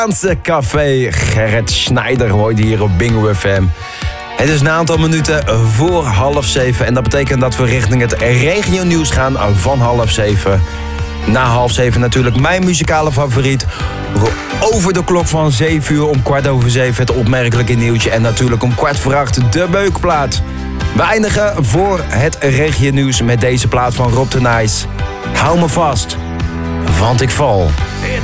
Café. Gerrit Schneider hoorde hier op Bingo FM. Het is een aantal minuten voor 6:30 en dat betekent dat we richting het regionieuws gaan van 6:30. Na 6:30 natuurlijk mijn muzikale favoriet. Over de klok van 7 uur om 7:15 het opmerkelijke nieuwtje. En natuurlijk om 7:15 de beukplaat. We eindigen voor het regionieuws met deze plaat van Rob de Nijs. Hou me vast, want ik val.